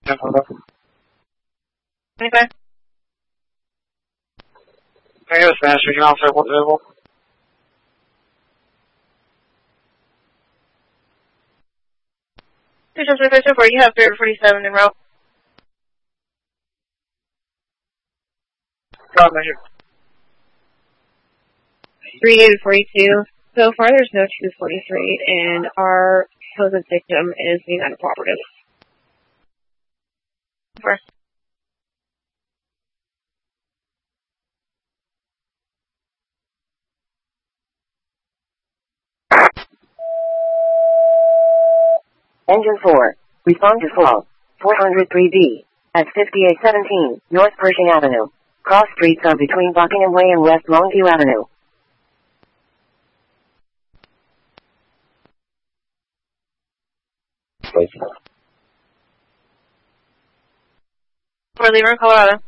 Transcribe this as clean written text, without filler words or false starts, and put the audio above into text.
25. Hey, this Spanish Region Officer, what's available? You have 347 en route. God, measure. 3842. So far, there's no 243, and our supposed victim is being uncooperative. First. Engine 4. Respond to fall. 403B. At 5817 North Pershing Avenue. Cross streets are between Buckingham Way and West Longview Avenue. We're leaving Colorado.